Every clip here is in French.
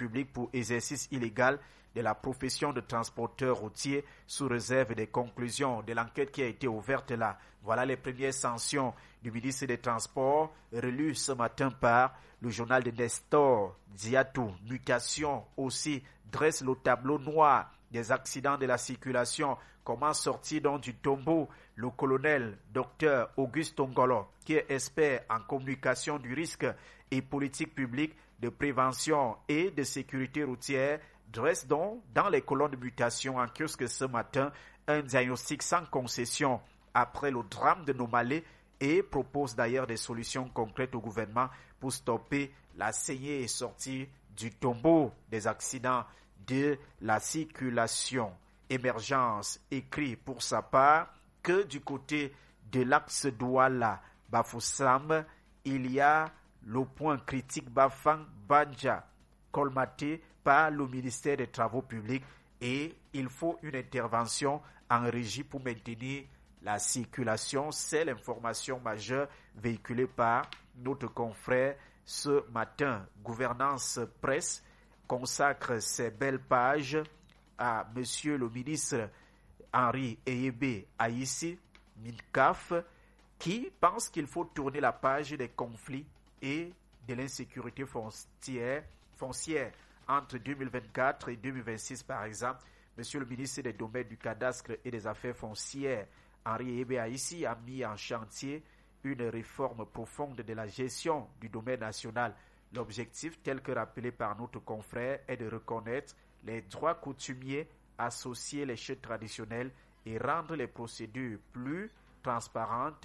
publique pour exercice illégal de la profession de transporteur routier sous réserve des conclusions de l'enquête qui a été ouverte là. Voilà les premières sanctions du ministre des Transports relues ce matin par le journal de Nestor Diatou. Mutation aussi dresse le tableau noir des accidents de la circulation. Comment sortir donc du tombeau? Le colonel Dr Auguste Tongolo, qui est expert en communication du risque et politique publique de prévention et de sécurité routière, dresse donc dans les colonnes de mutation en kiosque ce matin un diagnostic sans concession après le drame de Nomalé et propose d'ailleurs des solutions concrètes au gouvernement pour stopper la saignée et sortir du tombeau des accidents de la circulation. Émergence écrit pour sa part que du côté de l'axe Douala-Bafoussam, il y a le point critique Bafang-Banja colmaté par le ministère des Travaux publics et il faut une intervention en régie pour maintenir la circulation. C'est l'information majeure véhiculée par notre confrère ce matin. Gouvernance Presse consacre ses belles pages à Monsieur le ministre Henri Eyebe Aïssi, MINCAF, qui pense qu'il faut tourner la page des conflits et de l'insécurité foncière entre 2024 et 2026 par exemple. Monsieur le ministre des Domaines du Cadastre et des Affaires foncières, Henri Eyebe Aïssi, a mis en chantier une réforme profonde de la gestion du domaine national. L'objectif, tel que rappelé par notre confrère, est de reconnaître les droits coutumiers, associer les chutes traditionnels et rendre les procédures plus transparentes,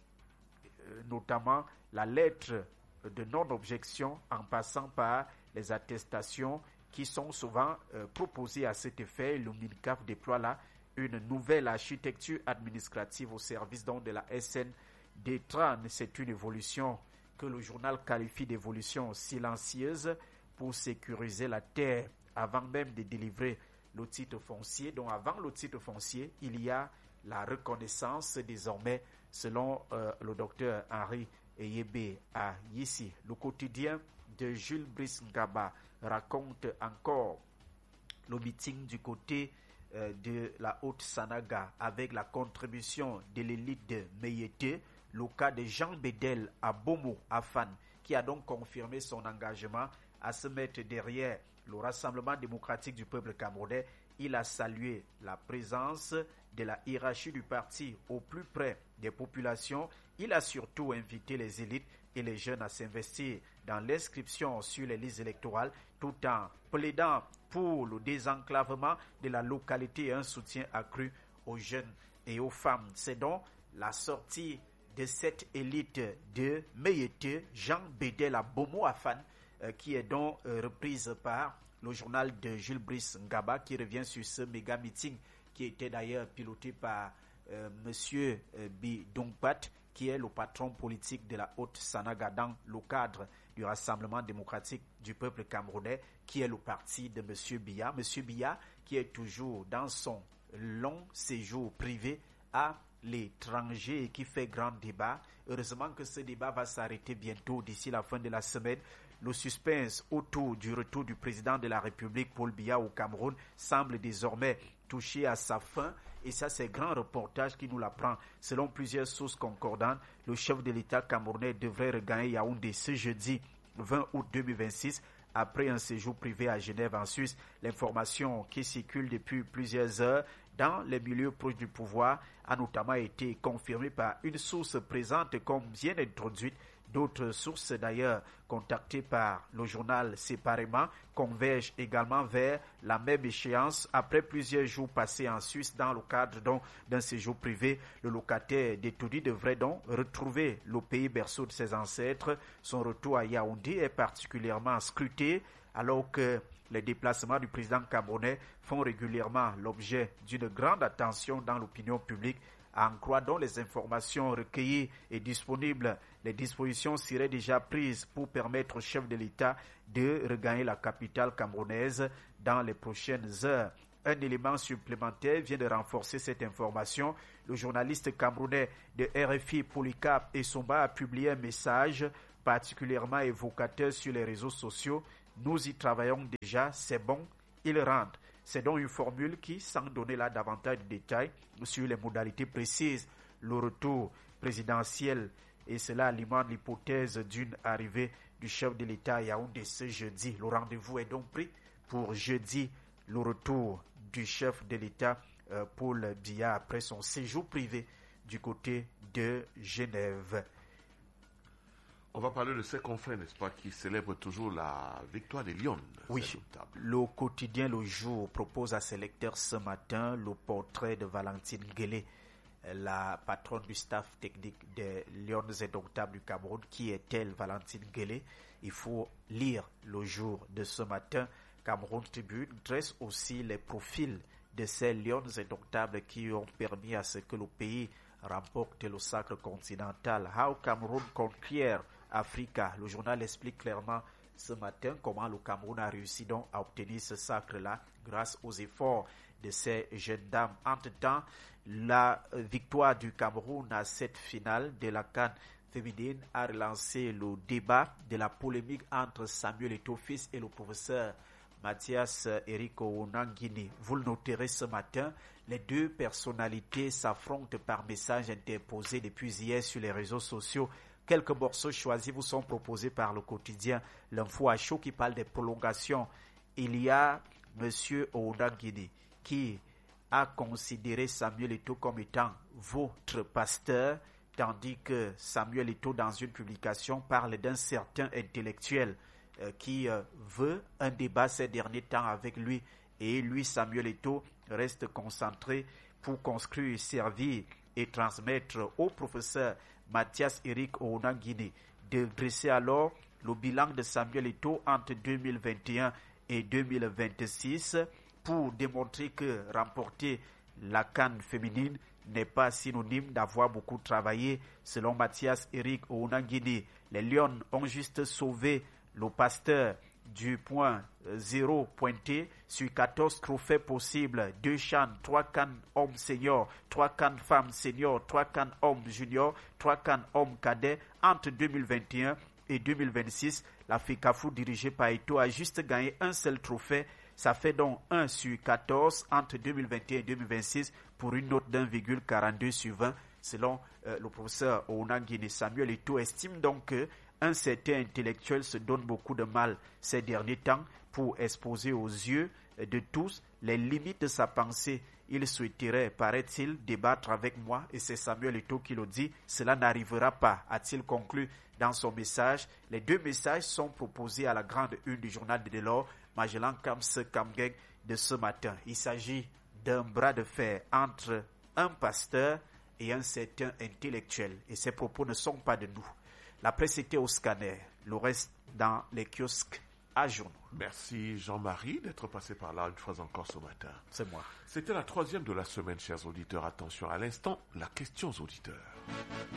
notamment la lettre de non-objection en passant par les attestations qui sont souvent proposées à cet effet. Le MINCAF déploie là une nouvelle architecture administrative au service donc de la SNDTRAN. C'est une évolution que le journal qualifie d'évolution silencieuse pour sécuriser la terre avant même de délivrer le titre foncier. Donc avant le titre foncier, il y a la reconnaissance désormais selon le docteur Henri Eyebe Aïssi. Le quotidien de Jules Brice Ngaba raconte encore le meeting du côté de la Haute-Sanaga avec la contribution de l'élite de Meyete, le cas de Jean Bedel à Bomo Afan, qui a donc confirmé son engagement à se mettre derrière le Rassemblement démocratique du peuple camerounais. Il a salué la présence de la hiérarchie du parti au plus près des populations. Il a surtout invité les élites et les jeunes à s'investir dans l'inscription sur les listes électorales tout en plaidant pour le désenclavement de la localité et un soutien accru aux jeunes et aux femmes. C'est donc la sortie de cette élite de Meyete, Jean Bedel à Bomo Afan, qui est donc reprise par le journal de Jules Brice Ngaba, qui revient sur ce méga meeting qui était d'ailleurs piloté par Monsieur Bi Dongpat, qui est le patron politique de la Haute-Sanaga dans le cadre du Rassemblement démocratique du peuple camerounais, qui est le parti de Monsieur Biya. Monsieur Biya, qui est toujours dans son long séjour privé à l'étranger et qui fait grand débat. Heureusement que ce débat va s'arrêter bientôt d'ici la fin de la semaine. Le suspense autour du retour du président de la République, Paul Biya, au Cameroun semble désormais touché à sa fin. Et ça, c'est grand reportage qui nous l'apprend. Selon plusieurs sources concordantes, le chef de l'État camerounais devrait regagner Yaoundé ce jeudi 20 août 2026 après un séjour privé à Genève en Suisse. L'information qui circule depuis plusieurs heures dans les milieux proches du pouvoir a notamment été confirmée par une source présente comme bien introduite. D'autres sources d'ailleurs contactées par le journal séparément convergent également vers la même échéance. Après plusieurs jours passés en Suisse dans le cadre d'un séjour privé, le locataire d'Etoudi devrait donc retrouver le pays berceau de ses ancêtres. Son retour à Yaoundé est particulièrement scruté alors que les déplacements du président camerounais font régulièrement l'objet d'une grande attention dans l'opinion publique. En croire donc les informations recueillies et disponibles, les dispositions seraient déjà prises pour permettre au chef de l'État de regagner la capitale camerounaise dans les prochaines heures. Un élément supplémentaire vient de renforcer cette information. Le journaliste camerounais de RFI, Polycarpe Essomba, a publié un message particulièrement évocateur sur les réseaux sociaux nous y travaillons déjà, c'est bon, ils rendent. C'est donc une formule qui, sans donner là davantage de détails sur les modalités précises, le retour présidentiel, et cela alimente l'hypothèse d'une arrivée du chef de l'État à Yaoundé ce jeudi. Le rendez-vous est donc pris pour jeudi, le retour du chef de l'État Paul Biya après son séjour privé du côté de Genève. On va parler de ses confrères, n'est-ce pas, qui célèbrent toujours la victoire des Lions. Oui, le quotidien Le Jour propose à ses lecteurs ce matin le portrait de Valentine Guélé, la patronne du staff technique des Lions indomptables du Cameroun. Qui est-elle, Valentine Guélé? Il faut lire Le Jour de ce matin. Cameroun Tribune dresse aussi les profils de ces Lions indomptables qui ont permis à ce que le pays remporte le sacre continental. How Cameroon conquer Africa. Le journal explique clairement ce matin comment le Cameroun a réussi donc à obtenir ce sacre-là grâce aux efforts de ces jeunes dames. Entre-temps, la victoire du Cameroun à cette finale de la CAN féminine a relancé le débat de la polémique entre Samuel Eto'o fils et le professeur Mathias Eric Onangini. Vous le noterez ce matin, les deux personnalités s'affrontent par message interposé depuis hier sur les réseaux sociaux. Quelques morceaux choisis vous sont proposés par le quotidien L'Info à chaud qui parle des prolongations. Il y a M. Onangini qui a considéré Samuel Eto'o comme étant votre pasteur, tandis que Samuel Eto'o, dans une publication, parle d'un certain intellectuel qui veut un débat ces derniers temps avec lui. Et lui, Samuel Eto'o, reste concentré pour construire, servir et transmettre au professeur Mathias Eric Onangini de dresser alors le bilan de Samuel Eto'o entre 2021 et 2026 pour démontrer que remporter la CAN féminine n'est pas synonyme d'avoir beaucoup travaillé. Selon Mathias Eric Onangini, les Lions ont juste sauvé le pasteur du point 0 pointé sur 14 trophées possibles, 2 CHAN, 3 CAN hommes seniors, 3 CAN femmes seniors, 3 CAN hommes juniors, 3 CAN hommes cadets. Entre 2021 et 2026, la FECAFOOT dirigée par Eto'o a juste gagné un seul trophée. Ça fait donc 1 sur 14 entre 2021 et 2026 pour une note d'1,42 sur 20. Selon le professeur Onangini, Samuel Eto'o estime donc que un certain intellectuel se donne beaucoup de mal ces derniers temps pour exposer aux yeux de tous les limites de sa pensée. Il souhaiterait, paraît-il, débattre avec moi, et c'est Samuel Eto'o qui le dit. Cela n'arrivera pas, a-t-il conclu dans son message. Les deux messages sont proposés à la grande une du journal de Delors, Magellan Kamse Kamgeng de ce matin. Il s'agit d'un bras de fer entre un pasteur et un certain intellectuel, et ces propos ne sont pas de nous. La presse était au scanner, le reste dans les kiosques à journaux. Merci Jean-Marie d'être passé par là une fois encore ce matin. C'est moi. C'était la 3e de la semaine, chers auditeurs. Attention à l'instant, la question aux auditeurs.